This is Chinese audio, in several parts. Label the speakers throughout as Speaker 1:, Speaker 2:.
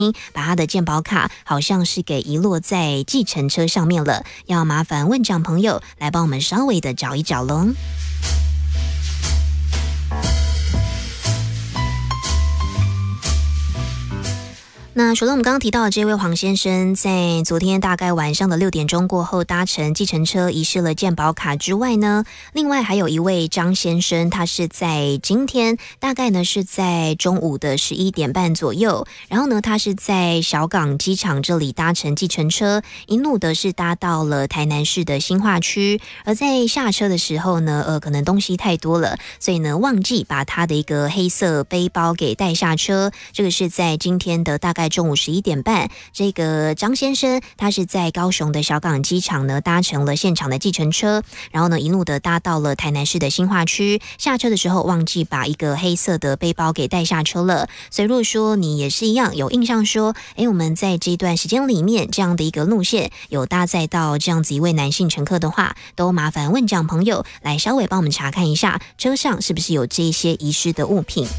Speaker 1: 把他的健保卡好像是给遗落在计程车上面了，要麻烦问长朋友来帮我们稍微的找一找咯。那除了我们刚刚提到的这位黄先生在昨天大概晚上的6点钟过后搭乘计程车遗失了健保卡之外呢，另外还有一位张先生，他是在今天大概呢是在中午的11点半左右，然后呢他是在小港机场这里搭乘计程车，一路的是搭到了台南市的新化区，而在下车的时候呢可能东西太多了，所以呢忘记把他的一个黑色背包给带下车，这个是在今天的大概中午11点半，这个张先生他是在高雄的小港机场呢搭乘了现场的计程车，然后呢一路的搭到了台南市的新化区，下车的时候忘记把一个黑色的背包给带下车了。所以如果说你也是一样有印象说，我们在这段时间里面这样的一个路线有搭载到这样子一位男性乘客的话，都麻烦问讲朋友来稍微帮我们查看一下车上是不是有这些遗失的物品。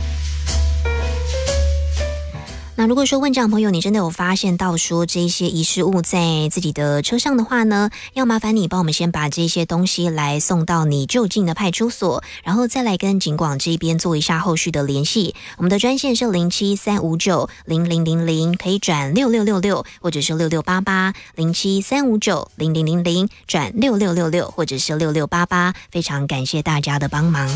Speaker 1: 那如果说问这样朋友你真的有发现到说这些遗失物在自己的车上的话呢，要麻烦你帮我们先把这些东西来送到你就近的派出所，然后再来跟警广这边做一下后续的联系。我们的专线是073590000，可以转6666或者是6688 073590000转6666或者是6688，非常感谢大家的帮忙。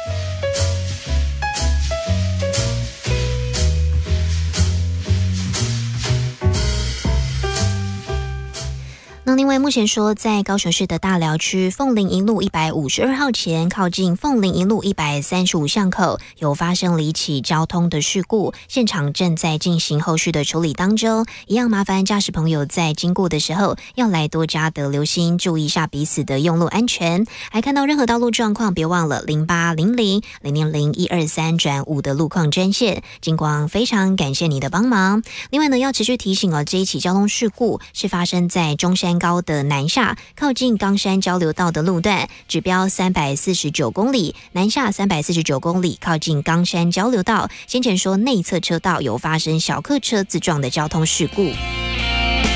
Speaker 1: 那另外目前说在高雄市的大寮区凤林一路152号前靠近凤林一路135巷口有发生了一起交通的事故，现场正在进行后续的处理当中，一样麻烦驾驶朋友在经过的时候要来多加的留心，注意一下彼此的用路安全。还看到任何道路状况别忘了0800000123转5的路况专线，警广非常感谢你的帮忙。另外呢要持续提醒这一起交通事故是发生在中山高的南下靠近冈山交流道的路段，指标349公里，南下349公里靠近冈山交流道，先前说内侧车道有发生小客车自撞的交通事故。